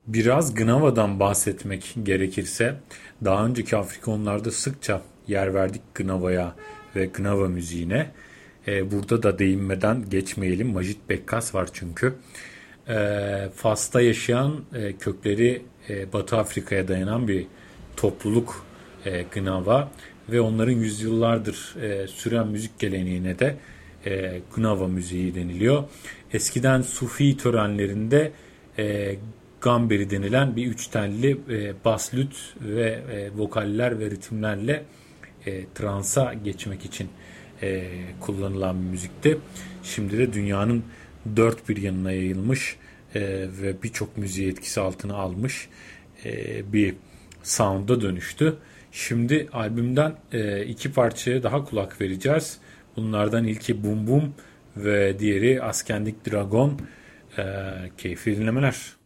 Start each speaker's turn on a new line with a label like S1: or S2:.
S1: Biraz Gnava'dan bahsetmek gerekirse, daha önceki Afrikonlarda sıkça yer verdik Gnava'ya ve Gnava müziğine. Burada da değinmeden geçmeyelim. Majid Bekkas var çünkü. Fas'ta yaşayan, kökleri Batı Afrika'ya dayanan bir topluluk Gnava ve onların yüzyıllardır süren müzik geleneğine de Gnava müziği deniliyor. Eskiden Sufi törenlerinde gamberi denilen bir üç telli bas lüt ve vokaller ve ritimlerle transa geçmek için kullanılan bir müzikti. Şimdi de dünyanın dört bir yanına yayılmış ve birçok müziği etkisi altına almış bir sound'a dönüştü. Şimdi albümden iki parçaya daha kulak vereceğiz. Bunlardan ilki Bum Bum ve diğeri Askendik Dragon. Keyifli dinlemeler.